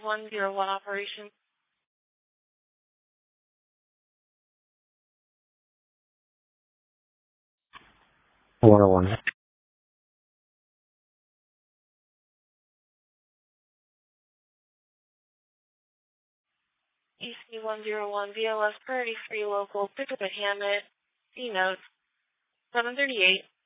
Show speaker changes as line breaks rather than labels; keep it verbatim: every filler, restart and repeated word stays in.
one zero one operation.
one oh one.
E C one zero one V L S Priority Free Local, pick up at Hammett, C note, seven thirty-eight.